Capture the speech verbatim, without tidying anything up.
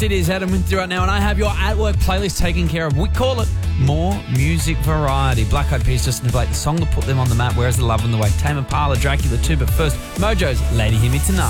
It is Adam with you right now, and I have your at-work playlist taken care of. We call it More Music Variety. Black Eyed Peas, Justin Timberlake, the song that put them on the map. Where's the Love on the Way? Tame Impala, Dracula two. But first, Mojo's Lady Hear Me Tonight.